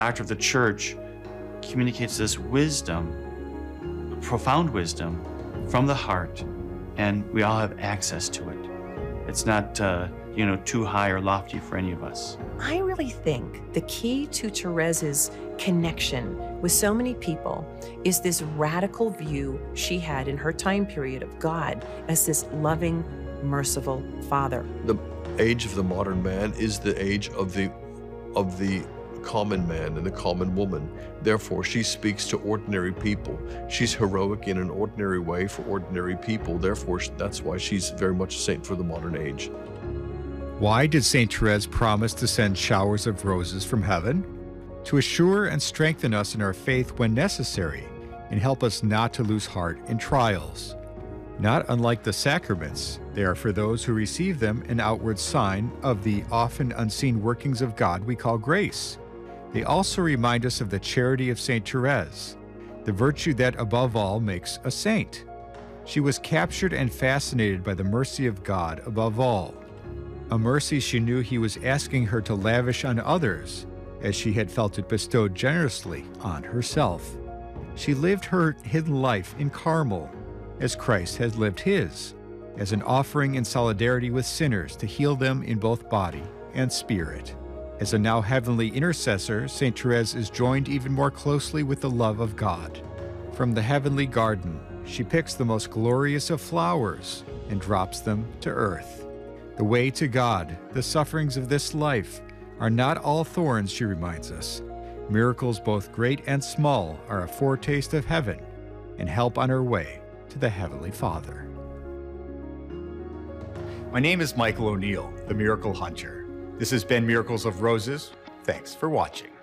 doctor of the church communicates this wisdom, profound wisdom from the heart, and we all have access to it. It's not, too high or lofty for any of us. I really think the key to Therese's connection with so many people is this radical view she had in her time period of God as this loving, merciful Father. The age of the modern man is the age of the common man and the common woman. Therefore, she speaks to ordinary people. She's heroic in an ordinary way for ordinary people. Therefore, that's why she's very much a saint for the modern age. Why did St. Therese promise to send showers of roses from heaven? To assure and strengthen us in our faith when necessary, and help us not to lose heart in trials. Not unlike the sacraments, they are for those who receive them an outward sign of the often unseen workings of God we call grace. They also remind us of the charity of St. Therese, the virtue that above all makes a saint. She was captured and fascinated by the mercy of God above all, a mercy she knew he was asking her to lavish on others, as she had felt it bestowed generously on herself. She lived her hidden life in Carmel, as Christ has lived his, as an offering in solidarity with sinners to heal them in both body and spirit. As a now heavenly intercessor, St. Therese is joined even more closely with the love of God. From the heavenly garden, she picks the most glorious of flowers and drops them to earth. The way to God, the sufferings of this life, are not all thorns, she reminds us. Miracles both great and small are a foretaste of heaven and help on our way to the Heavenly Father. My name is Michael O'Neill, the Miracle Hunter. This has been Miracles of Roses. Thanks for watching.